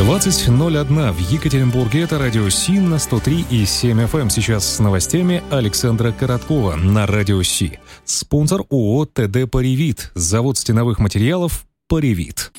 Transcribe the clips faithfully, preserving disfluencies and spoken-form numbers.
двадцать ноль один в Екатеринбурге. Это радио Си на сто три и семь эф эм. Сейчас с новостями Александра Короткова на радио Си. Спонсор ООО ТД «Паривит». Завод стеновых материалов «Паривит».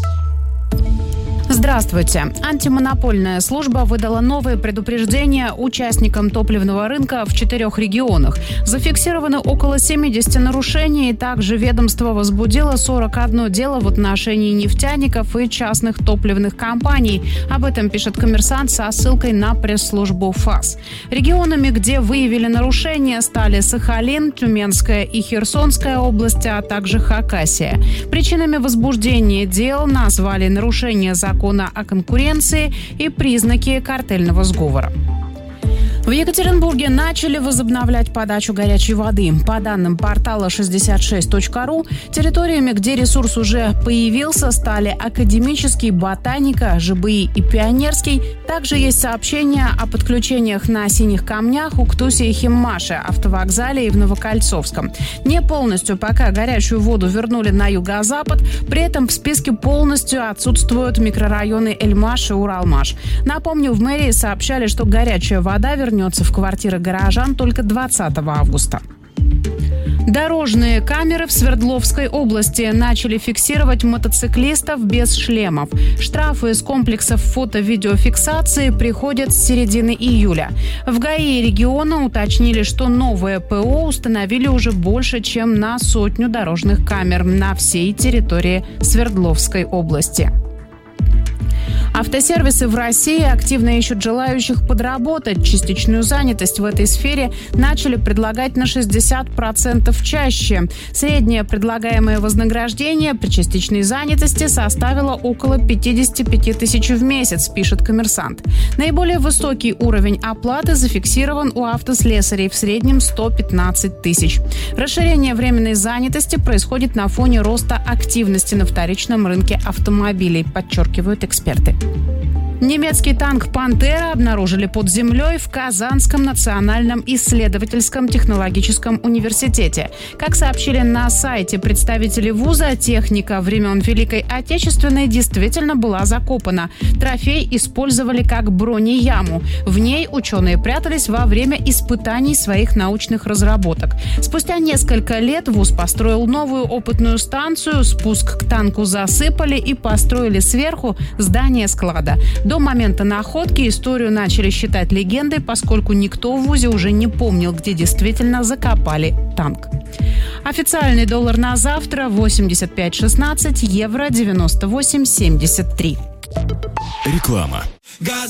Здравствуйте. Антимонопольная служба выдала новые предупреждения участникам топливного рынка в четырех регионах. Зафиксировано около семьдесят нарушений. Также ведомство возбудило сорок одно дело в отношении нефтяников и частных топливных компаний. Об этом пишет «Коммерсант» со ссылкой на пресс-службу ФАС. Регионами, где выявили нарушения, стали Сахалин, Тюменская и Херсонская области, а также Хакасия. Причинами возбуждения дел назвали нарушение закона о конкуренции и признаки картельного сговора. В Екатеринбурге начали возобновлять подачу горячей воды. По данным портала шестьдесят шесть точка ру, территориями, где ресурс уже появился, стали Академический, Ботаника, ЖБИ и Пионерский. Также есть сообщения о подключениях на Синих Камнях, Уктусе и Химмаше, автовокзале и в Новокольцовском. Не полностью пока горячую воду вернули на юго-запад, при этом в списке полностью отсутствуют микрорайоны Эльмаш и Уралмаш. Напомню, в мэрии сообщали, что горячая вода вернется в квартиры горожан только двадцатого августа. Дорожные камеры в Свердловской области начали фиксировать мотоциклистов без шлемов. Штрафы из комплексов фото-видеофиксации приходят с середины июля. В ГАИ региона уточнили, что новое ПО установили уже больше, чем на сотню дорожных камер на всей территории Свердловской области. Автосервисы в России активно ищут желающих подработать. Частичную занятость в этой сфере начали предлагать на шестьдесят процентов чаще. Среднее предлагаемое вознаграждение при частичной занятости составило около пятьдесят пять тысяч в месяц, пишет «Коммерсант». Наиболее высокий уровень оплаты зафиксирован у автослесарей, в среднем сто пятнадцать тысяч. Расширение временной занятости происходит на фоне роста активности на вторичном рынке автомобилей, подчеркивают эксперты. Немецкий танк «Пантера» обнаружили под землей в Казанском национальном исследовательском технологическом университете. Как сообщили на сайте представители вуза, техника времен Великой Отечественной действительно была закопана. Трофей использовали как бронеяму. В ней ученые прятались во время испытаний своих научных разработок. Спустя несколько лет вуз построил новую опытную станцию, спуск к танку засыпали и построили сверху здание склада. До момента находки историю начали считать легендой, поскольку никто в вузе уже не помнил, где действительно закопали танк. Официальный доллар на завтра восемьдесят пять шестнадцать, евро девяносто восемь семьдесят три. Реклама.